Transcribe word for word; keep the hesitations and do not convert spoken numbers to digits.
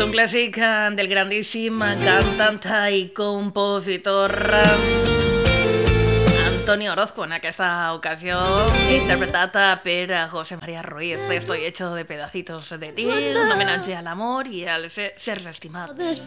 un clàssic del grandíssim cantant i compositor Antonio Orozco, en aquesta ocasió interpretat per José María Ruiz. Estoy hecho de pedacitos de ti, un homenatge a l'amor i als éssers estimats.